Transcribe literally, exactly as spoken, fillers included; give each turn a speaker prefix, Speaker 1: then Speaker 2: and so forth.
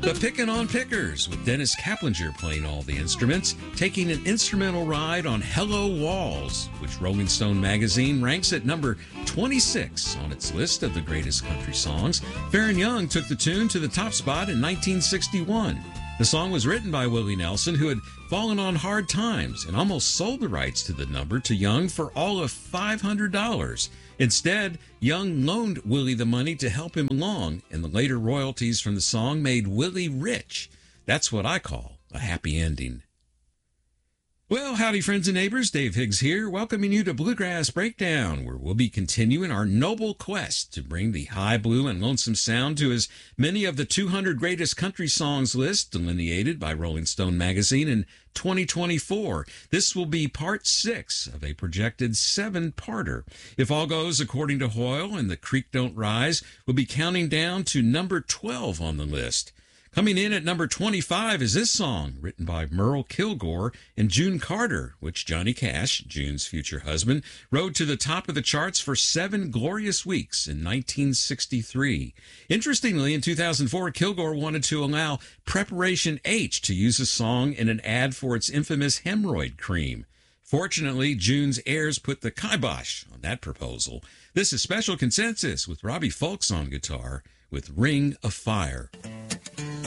Speaker 1: The Pickin' on Pickers with Dennis Kaplinger playing all the instruments, taking an instrumental ride on Hello Walls, which Rolling Stone magazine ranks at number twenty-six on its list of the greatest country songs. Farron Young took the tune to the top spot in nineteen sixty-one. The song was written by Willie Nelson, who had fallen on hard times and almost sold the rights to the number to Young for all of five hundred dollars. Instead, Young loaned Willie the money to help him along, and the later royalties from the song made Willie rich. That's what I call a happy ending. Well, howdy, friends and neighbors. Dave Higgs here, welcoming you to Bluegrass Breakdown, where we'll be continuing our noble quest to bring the high blue and lonesome sound to as many of the two hundred greatest country songs list delineated by Rolling Stone magazine in twenty twenty-four. This will be part six of a projected seven-parter. If all goes according to Hoyle and the creek don't rise, we'll be counting down to number twelve on the list. Coming in at number twenty-five is this song, written by Merle Kilgore and June Carter, which Johnny Cash, June's future husband, rode to the top of the charts for seven glorious weeks in nineteen sixty-three. Interestingly, in two thousand four, Kilgore wanted to allow Preparation H to use the song in an ad for its infamous hemorrhoid cream. Fortunately, June's heirs put the kibosh on that proposal. This is Special Consensus with Robbie Fulks on guitar with Ring of Fire.